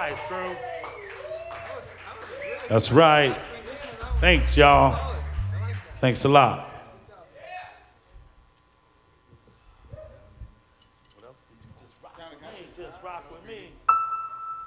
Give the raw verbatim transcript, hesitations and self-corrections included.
right, Screw. That's right. Thanks, y'all. Thanks a lot. What else could you just rock with me? Just rock with me.